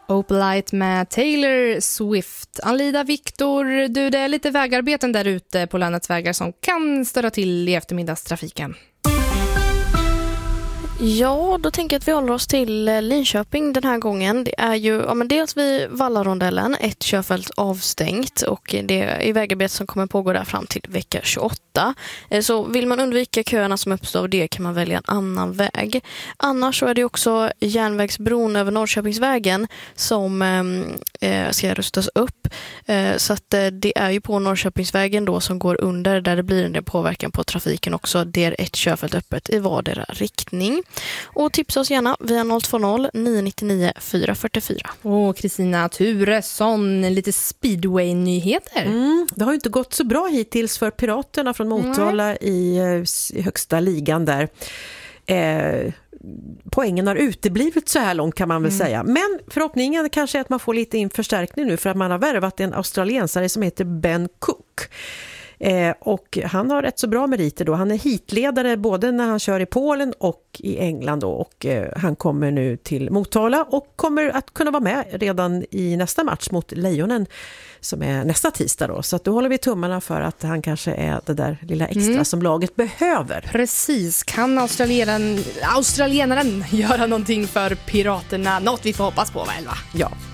Opalite med Taylor Swift. Anlida Viktor, du, det är lite vägarbeten där ute på landets vägar som kan störa till i eftermiddagstrafiken. Ja, då tänker jag att vi håller oss till Linköping den här gången. Det är ju dels vid Vallarondellen, ett körfält avstängt och det är vägarbete som kommer pågå där fram till vecka 28. Så vill man undvika köerna som uppstår av det kan man välja en annan väg. Annars så är det också järnvägsbron över Norrköpingsvägen som ska rustas upp. Så att det är ju på Norrköpingsvägen då som går under där det blir en del påverkan på trafiken också. Det är ett körfält öppet i vardera riktning. Och tipsa oss gärna via 020 999 444. Och Kristina Turesson, lite speedway-nyheter. Det har ju inte gått så bra hittills för Piraterna från Motala i högsta ligan där. Poängen har uteblivit så här långt kan man väl säga. Men förhoppningen kanske är att man får lite förstärkning nu för att man har värvat en australiensare som heter Ben Cook. Och han har rätt så bra meriter då. Han är heatledare både när han kör i Polen och i England då. Och han kommer nu till Motala och kommer att kunna vara med redan i nästa match mot Lejonen som är nästa tisdag då. Så att då håller vi tummarna för att han kanske är det där lilla extra som laget behöver. Precis, kan australienaren göra någonting för Piraterna? Något vi får hoppas på, väl va? Ja.